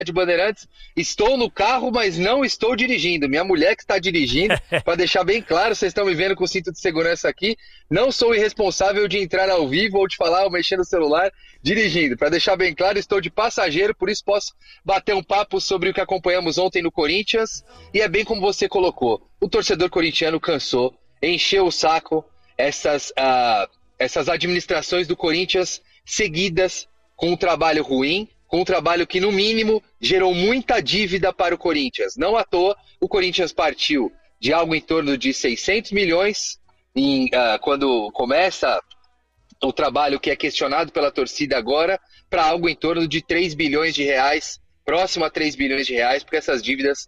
de Bandeirantes, estou no carro, mas não estou dirigindo. Minha mulher que está dirigindo, para deixar bem claro, vocês estão me vendo com o cinto de segurança aqui, não sou irresponsável de entrar ao vivo ou de falar ou mexer no celular dirigindo. Para deixar bem claro, estou de passageiro, por isso posso bater um papo sobre o que acompanhamos ontem no Corinthians. E é bem como você colocou, o torcedor corintiano cansou, encheu o saco, essas administrações do Corinthians seguidas com um trabalho ruim, com um trabalho que, no mínimo, gerou muita dívida para o Corinthians. Não à toa, o Corinthians partiu de algo em torno de 600 milhões quando começa o trabalho que é questionado pela torcida agora, para algo em torno de 3 bilhões de reais, próximo a 3 bilhões de reais, porque essas dívidas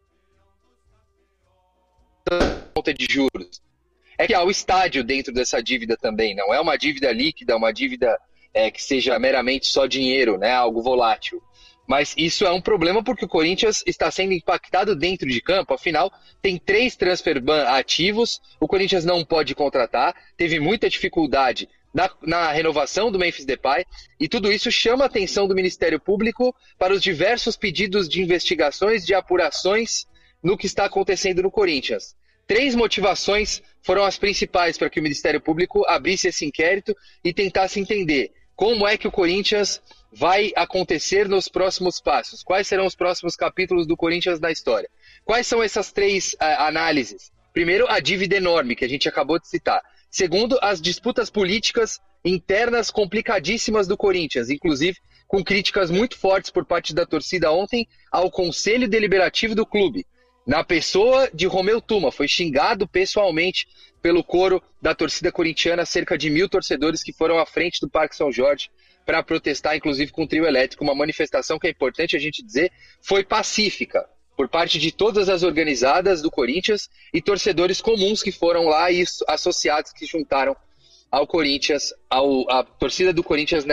são conta de juros. É que há o estádio dentro dessa dívida também, não é uma dívida líquida, uma dívida que seja meramente só dinheiro, né, algo volátil. Mas isso é um problema porque o Corinthians está sendo impactado dentro de campo, afinal, tem 3 transfer ban ativos, o Corinthians não pode contratar, teve muita dificuldade na renovação do Memphis Depay, e tudo isso chama a atenção do Ministério Público para os diversos pedidos de investigações, de apurações no que está acontecendo no Corinthians. 3 motivações foram as principais para que o Ministério Público abrisse esse inquérito e tentasse entender como é que o Corinthians vai acontecer nos próximos passos, quais serão os próximos capítulos do Corinthians na história. Quais são essas 3 análises? Primeiro, a dívida enorme, que a gente acabou de citar. Segundo, as disputas políticas internas complicadíssimas do Corinthians, inclusive com críticas muito fortes por parte da torcida ontem ao Conselho Deliberativo do clube. Na pessoa de Romeu Tuma, foi xingado pessoalmente pelo coro da torcida corintiana, cerca de 1.000 torcedores que foram à frente do Parque São Jorge para protestar, inclusive com o trio elétrico, uma manifestação que é importante a gente dizer, foi pacífica, por parte de todas as organizadas do Corinthians e torcedores comuns que foram lá e associados que juntaram ao Corinthians, a torcida do Corinthians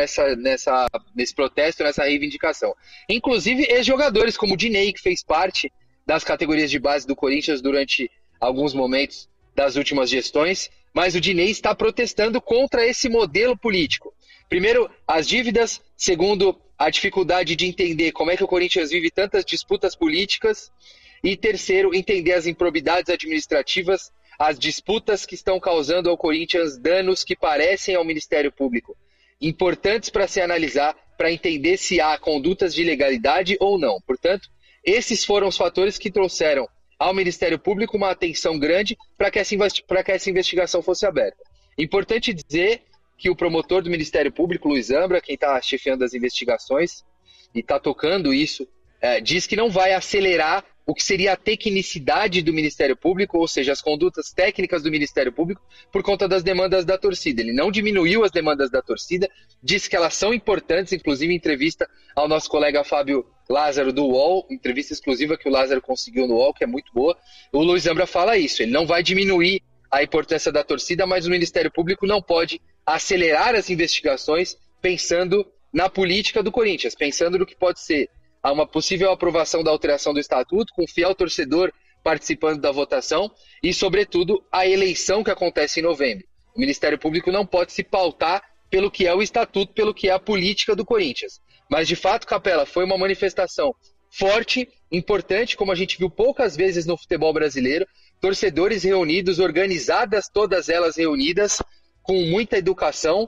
nesse protesto, nessa reivindicação. Inclusive, ex-jogadores como o Dinei, que fez parte das categorias de base do Corinthians durante alguns momentos das últimas gestões, mas o Dinei está protestando contra esse modelo político. Primeiro, as dívidas. Segundo, a dificuldade de entender como é que o Corinthians vive tantas disputas políticas. E terceiro, entender as improbidades administrativas, as disputas que estão causando ao Corinthians danos que parecem ao Ministério Público. Importantes para se analisar, para entender se há condutas de ilegalidade ou não. Portanto, esses foram os fatores que trouxeram ao Ministério Público uma atenção grande para que essa investigação fosse aberta. Importante dizer que o promotor do Ministério Público, Luiz Zambra, quem está chefiando as investigações e está tocando isso, diz que não vai acelerar o que seria a tecnicidade do Ministério Público, ou seja, as condutas técnicas do Ministério Público, por conta das demandas da torcida. Ele não diminuiu as demandas da torcida, disse que elas são importantes, inclusive em entrevista ao nosso colega Fábio Lázaro do UOL, entrevista exclusiva que o Lázaro conseguiu no UOL, que é muito boa. O Luiz Zambra fala isso, ele não vai diminuir a importância da torcida, mas o Ministério Público não pode acelerar as investigações pensando na política do Corinthians, pensando no que pode ser uma possível aprovação da alteração do estatuto, com o fiel torcedor participando da votação e, sobretudo, a eleição que acontece em novembro. O Ministério Público não pode se pautar pelo que é o estatuto, pelo que é a política do Corinthians. Mas, de fato, Capela, foi uma manifestação forte, importante, como a gente viu poucas vezes no futebol brasileiro, torcedores reunidos, organizadas, todas elas reunidas, com muita educação,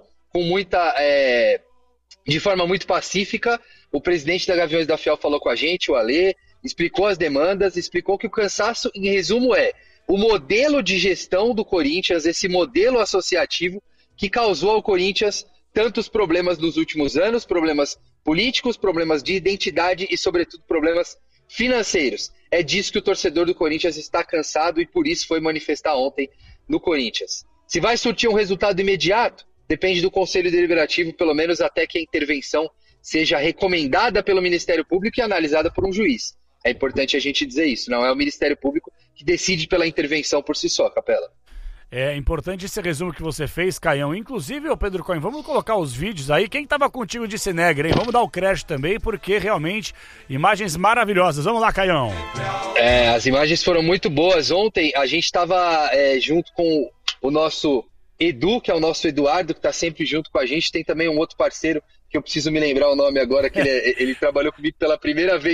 de forma muito pacífica. O presidente da Gaviões da Fiel falou com a gente, o Alê, explicou as demandas, explicou que o cansaço, em resumo, é o modelo de gestão do Corinthians, esse modelo associativo que causou ao Corinthians tantos problemas nos últimos anos, problemas políticos, problemas de identidade e, sobretudo, problemas financeiros. É disso que o torcedor do Corinthians está cansado e por isso foi manifestar ontem no Corinthians. Se vai surtir um resultado imediato, depende do Conselho Deliberativo, pelo menos até que a intervenção seja recomendada pelo Ministério Público e analisada por um juiz. É importante a gente dizer isso, não é o Ministério Público que decide pela intervenção por si só, Capela. É importante esse resumo que você fez, Caião. Inclusive, ô Pedro Cohen, vamos colocar os vídeos aí. Quem estava contigo de Cinegra, hein? Vamos dar o crédito também, porque realmente, imagens maravilhosas. Vamos lá, Caião. As imagens foram muito boas. Ontem a gente estava junto com o nosso Edu, que é o nosso Eduardo, que está sempre junto com a gente. Tem também um outro parceiro que eu preciso me lembrar o nome agora, que ele trabalhou comigo pela primeira vez